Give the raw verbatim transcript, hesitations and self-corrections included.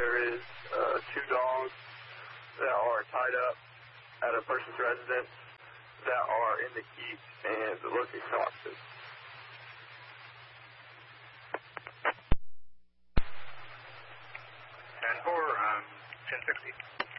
there is uh, two dogs that are tied up at a person's residence that are in the heat and look exhausted. ten four, um, ten sixty.